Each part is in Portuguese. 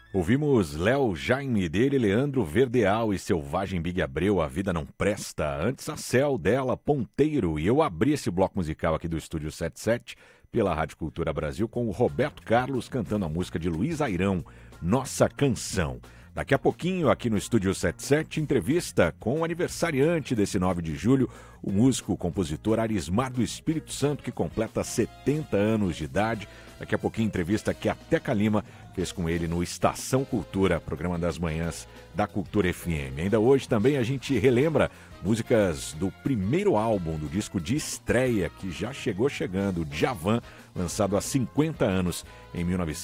Ouvimos Léo Jaime dele, Leandro Verdeal e Selvagem Big Abreu, A Vida Não Presta. Antes a Céu dela, Ponteiro. E eu abri esse bloco musical aqui do Estúdio 77 pela Rádio Cultura Brasil com o Roberto Carlos cantando a música de Luiz Airão, Nossa Canção. Daqui a pouquinho, aqui no Estúdio 77, entrevista com o aniversariante desse 9 de julho, o músico, compositor Arismar do Espírito Santo, que completa 70 anos de idade. Daqui a pouquinho, entrevista que a Teca Lima fez com ele no Estação Cultura, programa das manhãs da Cultura FM. Ainda hoje também a gente relembra músicas do primeiro álbum do disco de estreia, que já chegando, Djavan, lançado há 50 anos, em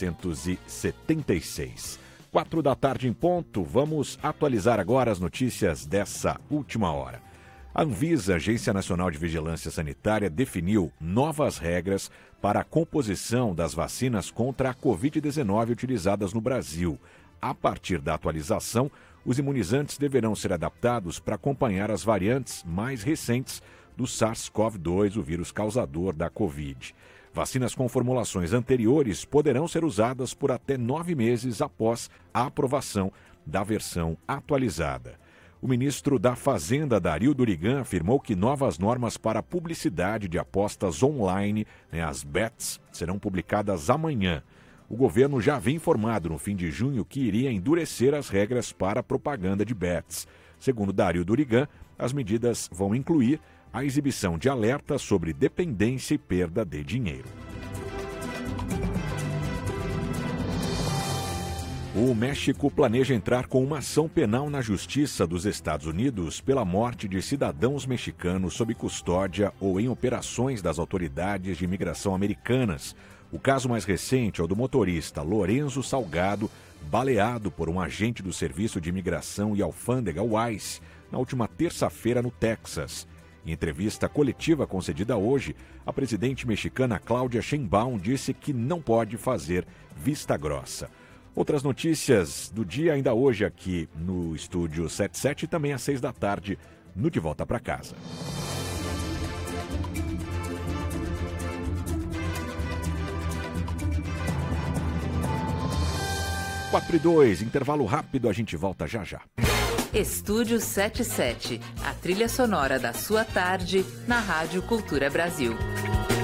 1976. 4 da tarde em ponto, vamos atualizar agora as notícias dessa última hora. A Anvisa, Agência Nacional de Vigilância Sanitária, definiu novas regras para a composição das vacinas contra a Covid-19 utilizadas no Brasil. A partir da atualização, os imunizantes deverão ser adaptados para acompanhar as variantes mais recentes do SARS-CoV-2, o vírus causador da Covid. Vacinas com formulações anteriores poderão ser usadas por até 9 meses após a aprovação da versão atualizada. O ministro da Fazenda, Dario Durigan, afirmou que novas normas para publicidade de apostas online, as bets, serão publicadas amanhã. O governo já havia informado no fim de junho que iria endurecer as regras para a propaganda de bets. Segundo Dario Durigan, as medidas vão incluir a exibição de alertas sobre dependência e perda de dinheiro. O México planeja entrar com uma ação penal na Justiça dos Estados Unidos pela morte de cidadãos mexicanos sob custódia ou em operações das autoridades de imigração americanas. O caso mais recente é o do motorista Lorenzo Salgado, baleado por um agente do Serviço de Imigração e Alfândega, o ICE, na última terça-feira no Texas. Em entrevista coletiva concedida hoje, a presidente mexicana Cláudia Sheinbaum disse que não pode fazer vista grossa. Outras notícias do dia ainda hoje aqui no Estúdio 77 e também às 6 da tarde no De Volta para Casa. Quatro e 2, intervalo rápido, a gente volta já já. Estúdio 77, a trilha sonora da sua tarde na Rádio Cultura Brasil.